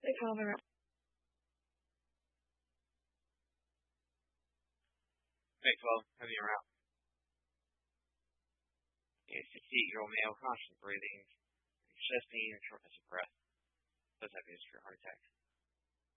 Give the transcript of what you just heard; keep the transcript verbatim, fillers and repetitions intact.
They call them Maxwell, heavy around. A sixty-eight-year-old male, constant breathing, chest pain, and shortness of breath. Does have a history of heart attack.